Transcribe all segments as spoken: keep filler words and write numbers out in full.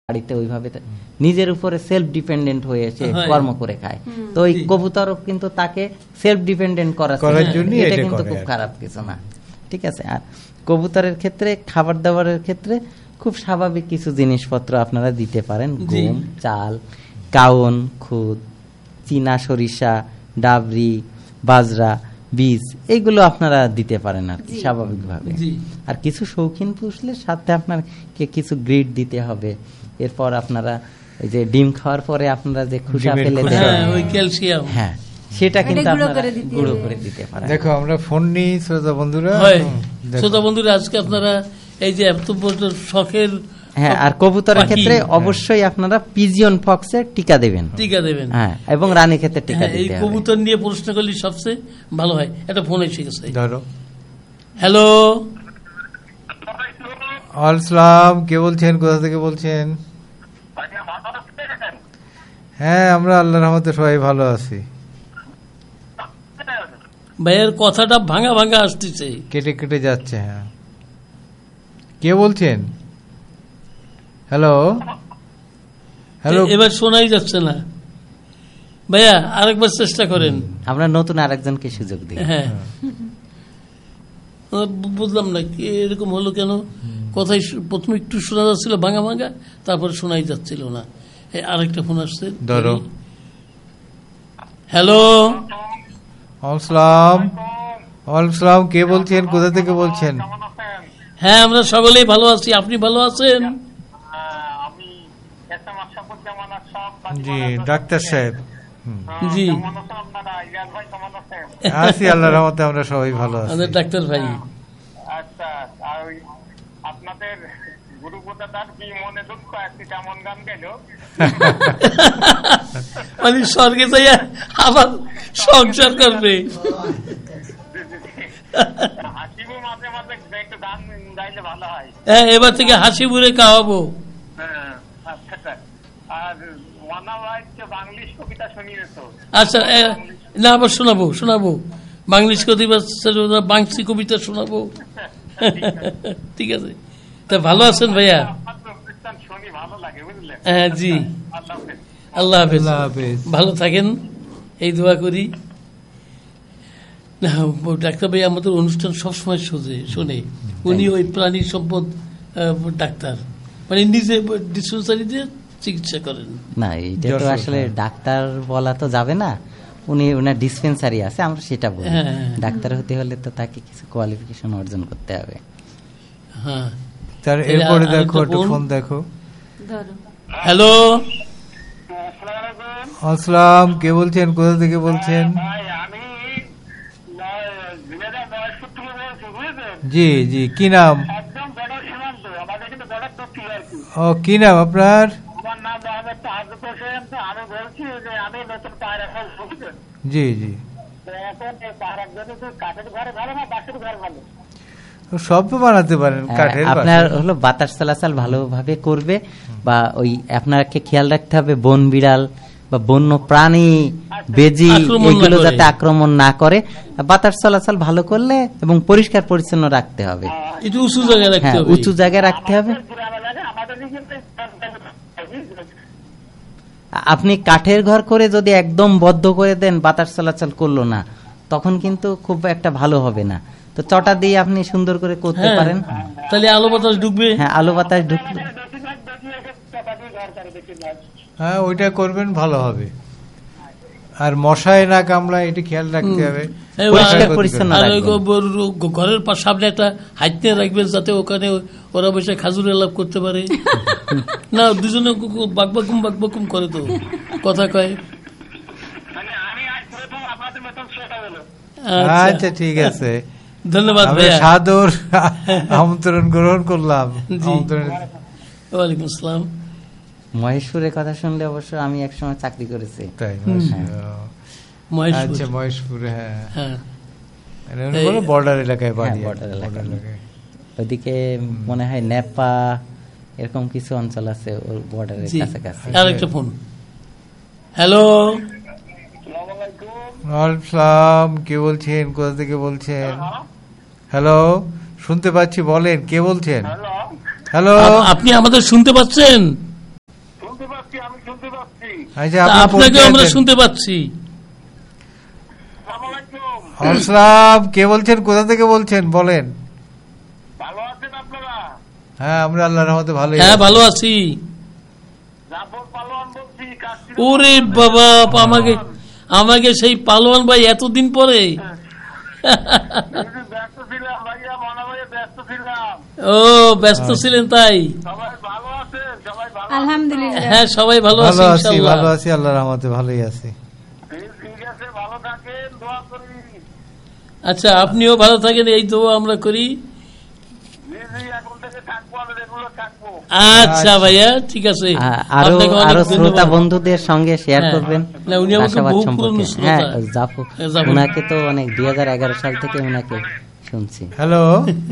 বাড়িতে ওইভাবে নিজের উপরে সেলফ ডিপেন্ডেন্ট হয়ে সে কর্ম করে খায়, তো ওই কবুতরও কিন্তু তাকে সেলফ ডিপেন্ডেন্ট করার জন্য এটা কিন্তু খুব খারাপ কিছু না। ঠিক আছে। আর কবুতরের ক্ষেত্রে খাবার দাবারের ক্ষেত্রে খুব স্বাভাবিক কিছু জিনিসপত্র আপনারা দিতে পারেন, গম, চাল, কাউন, খুদ, চীনা সরিষা, ডাবরি, বাজরা, বীজ, এইগুলো আপনারা দিতে পারেন আর কি স্বাভাবিকভাবে। আর কিছু শৌখিন পুষলে সাথে আপনাকে কিছু গ্রিড দিতে হবে। এরপর আপনারা ওই যে ডিম খাওয়ার পরে আপনারা যে খোসা ফেলে দেন ওই ক্যালসিয়াম, হ্যাঁ সেটা কিন্তু আপনারা গুঁড়ো করে দিতে পারেন। দেখো আমরা ফোন নিই শ্রোতা বন্ধুরা, শ্রোতা বন্ধুরা আজকে আপনারা এই যে এত শখের, হ্যাঁ, আর কবুতরের ক্ষেত্রে অবশ্যই আপনারা পিজিয়ন ফক্সের টিকা দেবেন, টিকা দেবেন, হ্যাঁ, এবং রানী ক্ষেত্রে টিকা দিতে হবে। এই কবুতর নিয়ে প্রশ্ন করলে সবচেয়ে ভালো হয়। এটা ফোন এসে গেছে, ধরো। হ্যালো, আসসালাম, কে বলছেন, কোথা থেকে বলছেন? হ্যাঁ, আমরা আল্লাহর রহমতে সবাই ভালো আছি। ভাইয়ের কথাটা ভাঙা ভাঙা আসতেছে, কেটে কেটে যাচ্ছে। হ্যাঁ, কে বলছেন? হ্যালো হ্যালো, এবার শোনাই যাচ্ছে না ভাইয়া, আরেকবার চেষ্টা করেন। আমরা নতুন আরেকজনকে সুযোগ দিই। হ্যাঁ, বুঝলাম না কি এরকম হলো কেন, কথাই প্রথমে একটু শোনা যাচ্ছিল ভাঙা ভাঙা, তারপরে শোনাই যাচ্ছিল না। আরেকটা ফোন আসছে, ধরো। হ্যালো, আসসালাম, আসসালাম, কে বলছেন, কোথা থেকে বলছেন? হ্যাঁ, আমরা সকলেই ভালো আছি, আপনি ভালো আছেন? জি ডাক্তার সাহেব। জি আছি আল্লাহর রহমতে, আমরা সবাই ভালো আছি। ডাক্তার ভাই, আচ্ছা, আপনাদের গুরুপদাদার কি মনে দুঃখ একটি কেমন গান গেল? মানে স্বর্গে যাইয়া আবার সংসার করবে। হাসিবু মাঝে মাঝে একটু গান গাইলে ভালো হয়। হ্যাঁ, এবার থেকে হাসি মুড়ে খাওয়াবো। আর বাংলিশ কবিতা শুনিয়ে তো। আচ্ছা, না আবার শোনাবো শোনাবো বাংলিশ কবিতা, বাংসি কবিতা শোনাবো। ঠিক আছে, তা ভালো আছেন ভাইয়া? শুনি ভালো লাগে, বুঝলেন? হ্যাঁ, জি, আল্লাহ হাফেজ, ভালো থাকেন, এই দোয়া করি। না ডাক্তার ভাই আমাদের অনুষ্ঠান সবসময় শোনে শোনে উনি ওই প্রাণী সম্পদ ডাক্তার, মানে নিজে ডিসপেন্সারি দিয়ে চিকিৎসা করেন। না, এটা তো আসলে ডাক্তার বলা তো যাবে না, উনি ওনার ডিসপেন্সারি আছে, আমরা সেটা বলি। ডাক্তার হতে হলে তো তাকে কিছু কোয়ালিফিকেশন অর্জন করতে হবে। হ্যাঁ, তার এরপরে দেখো একটা ফোন দেখো। হ্যালো, আসসালাম, কে বলছেন, কোথা থেকে বলছেন? জি জি, কি নাম? ও, কি নাম আপনার? জি জি, সব তো বানাতে পারেন কাঠের। আপনার হলো বাতাস চলাচল ভালোভাবে করবে, বা ওই আপনাকে খেয়াল রাখতে হবে বন বিড়াল বা বন্য প্রাণী, বেজি, এগুলো যাতে আক্রমণ না করে। বাতাস চলাচল ভালো করলে এবং পরিষ্কার পরিচ্ছন্ন রাখতে হবে, উঁচু জায়গায় রাখতে হবে, উঁচু জায়গায় রাখতে হবে। আপনি কাঠের ঘর করে যদি একদম বদ্ধ করে দেন, বাতাস চলাচল করলো না, তখন কিন্তু খুব একটা ভালো হবে না। তো চটা দিয়ে আপনি সুন্দর করে করতে পারেন, তাহলে আলো বাতাস ঢুকবে। হ্যাঁ, আলো বাতাস ঢুকবে। হ্যাঁ, ওইটা করবেন, ভালো হবে। আর মশায় না কামড়ায় এটা খেয়াল রাখতে হবে, পরিষ্কার পরিচ্ছন্ন ঘরের সামনে একটা হাইটে রাখবেন, যাতে ওখানে ওরা বসে খাজুর আলাপ করতে পারে না। দুজনে বাকবাকুম বাকবাকুম করে তো কথা কয়। আচ্ছা, ঠিক আছে, ধন্যবাদ, সাদর আমন্ত্রণ গ্রহণ করলাম। ওয়ালাইকুম আসসালাম। মহেশপুরের কথা শুনলে অবশ্য আমি একসময় চাকরি করেছি। তাই? আচ্ছা, মহেশপুরে। হ্যাঁ, বর্ডার এলাকায় বাড়ি, বর্ডার এলাকায়। ওইদিকে মনে হয় নেপা এরকম কিছু অঞ্চল আছে ওর বর্ডারের কাছাকাছি। আরেকটা ফোন। হ্যালো, আসসালাম, কে বলছেন, কোথা থেকে বলছেন? হ্যালো, শুনতে পাচ্ছি, বলেন কে বলছেন? হ্যালো, আপনি আমাদের শুনতে পাচ্ছেন? আমি শুনতে পাচ্ছি। আচ্ছা, তা আপনাকে আমরা শুনতে পাচ্ছি। আসসালামু আলাইকুম। আসসালাম, কে বলছেন, কোথা থেকে বলছেন বলেন? ভালো আছেন আপনারা? হ্যাঁ, আমরা আল্লাহর রহমতে ভালো। হ্যাঁ, ভালো আছি। জাফর পালোয়ান বলছি। ওরে বাবা, আমাকে আমাকে সেই পালোয়ান ভাই এতদিন পরে। ব্যস্ত ছিলাম ভাইয়া, মনে হয় ব্যস্ত ছিলাম। ও, ব্যস্ত ছিলেন তাই? সবাই ভালো আছে? সবাই ভালো? আলহামদুলিল্লাহ, হ্যাঁ, সবাই ভালো ভালো আছে, আছি, ইনশাআল্লাহ। ভালো আছি, আল্লাহর রহমতে ভালোই আছি। ঠিক আছে, ভালো থাকেন, দোয়া করি। আচ্ছা, আপনিও ভালো থাকেন, এই দোয়া আমরা করি। এখন থেকে থাকবো, আমি রেগুলার থাকবো। আচ্ছা ভাইয়া, ঠিক আছে। আরো আরো শ্রোতা বন্ধুদের সঙ্গে শেয়ার করবেন। না, উনি আমাকে বহু পুরনো শ্রোতা। হ্যাঁ, জাফর, উনাকে তো অনেক দুই হাজার এগারো সাল থেকে উনাকে শুনছি। হ্যালো,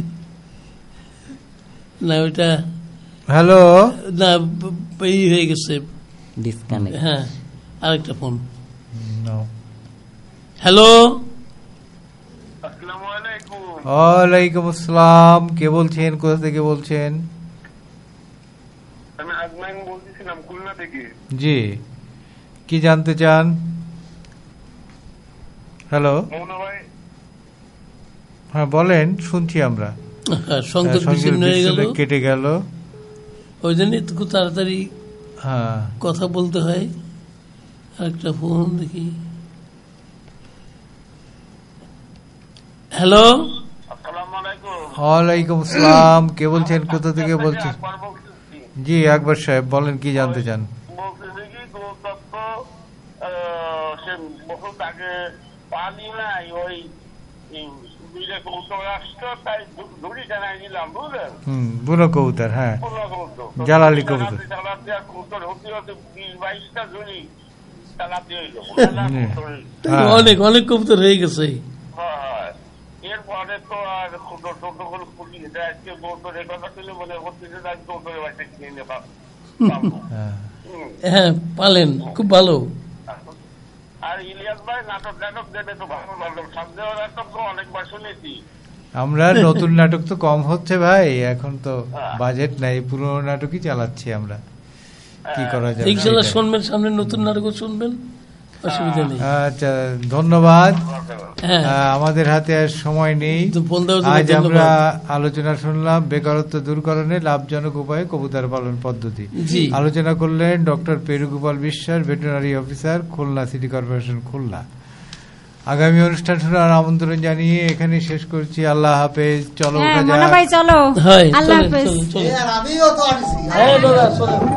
না ওইটা হ্যালো, না, এই হয়ে গেছে, ডিসকানেক্ট। হ্যাঁ, আরেকটা ফোন। হ্যালো, আসসালামু আলাইকুম। ওয়ালাইকুম আসসালাম, কে বলছেন, কোথা থেকে বলছেন? আমি আজমাইন বলতেছিলাম, খুলনা থেকে। জি, কি জানতে চান? হ্যালো, মৌনা ভাই। হ্যাঁ বলেন, শুনছি আমরা। হ্যাঁ, সংযোগ বিচ্ছিন্ন হয়ে গেল, কেটে গেল, ওই জন্য একটু তাড়াতাড়ি হ্যাঁ কথা বলতে হয়। আরেকটা ফোন দেখি। হ্যালো, আসসালামু আলাইকুম। ওয়ালাইকুম আসসালাম, কে বলছেন, কোথা থেকে বলছেন? একবার বলতেছি। জি আকবর সাহেব, বলেন কি জানতে চান? বলতেছি কি, গৌতত্ব সে বহুত আগে পানি নাই, ওই দুইটা কৌতুক রাষ্ট্র, তাই ধুড়ি জানাই নিলাম, বুঝলেন? হুম, বুনো কবুতর, হ্যাঁ, পুরো কৌতুক জালালি কবুতর। চালাতে আর কৌতুক হতে হতে বিশ বাইশটা ঝুড়ি চালাতে হইল। অনেক অনেক কবুতর হয়ে গেছে। এরপরে তো আর কৌতুক টোটো পুলিশ আজকে কৌতুক এই কথা ছিল বলে হচ্ছে আজ কৌতুকের বাড়িতে কিনে নিয়ে পাবো। হ্যাঁ, পালেন, খুব ভালো। আর ইলিয়াস ভাই নাটক নাটক দেবে তো ভালো ভালো, সন্দেহ নাটক তো অনেকবার শুনেছি। আমরা নতুন নাটক তো কম হচ্ছে ভাই, এখন তো বাজেট নাই, পুরনো নাটকই চালাচ্ছি আমরা, কি করা যাবে। ইনশাআল্লাহ শুনবেন, সামনে নতুন নাটক শুনবেন, অসুবিধা নেই। আচ্ছা, ধন্যবাদ। হ্যাঁ, আমাদের হাতে আর সময় নেই। আজ আমরা আলোচনা শুনলাম বেকারত্ব দূরকরণে লাভজনক উপায়ে কবুতর পালন পদ্ধতি। আলোচনা করলেন ডক্টর পেরুগোপাল বিশ্বাস, veterinary officer, Khulna city corporation, Khulna. আগামী অনুষ্ঠান শোনার আমন্ত্রণ জানিয়ে এখানে শেষ করছি। আল্লাহ হাফেজ। চলো, চলো, আল্লাহ হাফেজ।